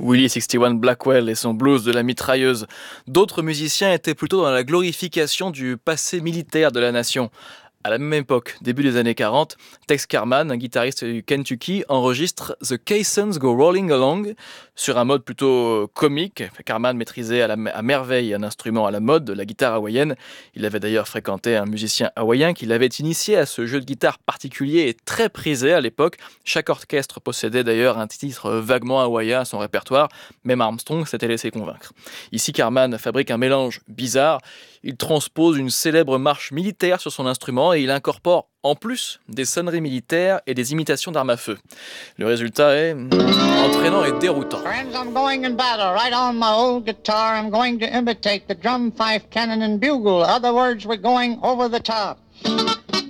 Willie 61 Blackwell et son blues de la mitrailleuse. D'autres musiciens étaient plutôt dans la glorification du passé militaire de la nation. À la même époque, début des années 40, Tex Carman, un guitariste du Kentucky, enregistre The Caissons Go Rolling Along sur un mode plutôt comique. Carman maîtrisait à merveille un instrument à la mode, la guitare hawaïenne. Il avait d'ailleurs fréquenté un musicien hawaïen qui l'avait initié à ce jeu de guitare particulier et très prisé à l'époque. Chaque orchestre possédait d'ailleurs un titre vaguement hawaïen à son répertoire. Même Armstrong s'était laissé convaincre. Ici, Carman fabrique un mélange bizarre. Il transpose une célèbre marche militaire sur son instrument et il incorpore en plus des sonneries militaires et des imitations d'armes à feu. Le résultat est entraînant et déroutant. Friends, I'm going in battle, right on my old guitar. I'm going to imitate the drum, fife, cannon, and bugle. Other words, we're going over the top.